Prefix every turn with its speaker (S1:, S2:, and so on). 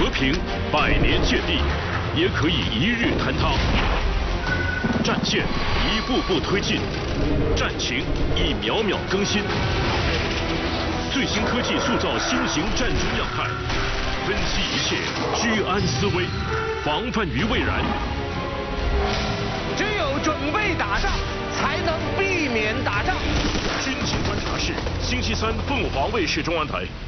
S1: 和平100年建立，也可以1日坍塌。战线一步步推进，战情一秒秒更新。最新科技塑造新型战争样态，分析一切，居安思危，防范于未然。
S2: 只有准备打仗，才能避免打仗。
S1: 军情观察室，星期3凤凰卫视中文台。